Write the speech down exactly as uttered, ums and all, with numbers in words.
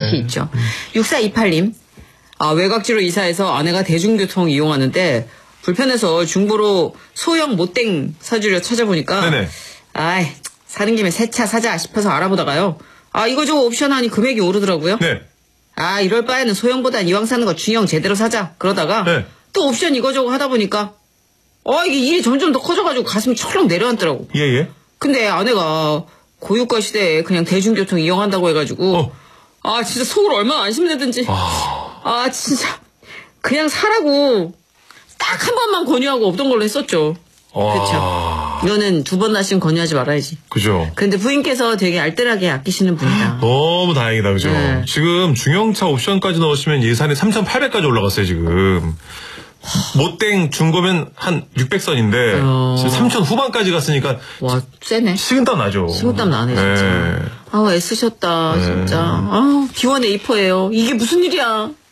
특히 있죠. 음. 육사이팔 님. 아, 외곽지로 이사해서 아내가 대중교통 이용하는데 불편해서 중고로 소형 모땡 사주려 찾아보니까 네네. 아이, 사는 김에 새 차 사자 싶어서 알아보다가요. 아, 이거저거 옵션 하니 금액이 오르더라고요. 네. 아, 이럴 바에는 소형보단 이왕 사는 거 중형 제대로 사자. 그러다가 네. 또 옵션 이거저거 하다 보니까 어, 이게 일이 점점 더 커져가지고 가슴이 철렁 내려앉더라고. 예, 예. 근데 아내가 고유가 시대에 그냥 대중교통 이용한다고 해가지고 어. 아, 진짜 속으로 얼마나 안심되든지. 아, 아 진짜 그냥 사라고 딱 한 번만 권유하고 없던 걸로 했었죠. 그렇죠. 이거는 두 번 다시는 권유하지 말아야지. 그죠. 근데 부인께서 되게 알뜰하게 아끼시는 분이다. 너무 다행이다, 그죠. 네. 지금 중형차 옵션까지 넣으시면 예산이 삼천팔백까지 올라갔어요, 지금. 못땡 중고면 한 육백 선인데 어... 지금 삼천 후반까지 갔으니까 와 세네. 식은땀 나죠. 식은땀 나네 진짜. 네. 아 애쓰셨다 네. 진짜. 아 비 원 에이퍼예요. 이게 무슨 일이야.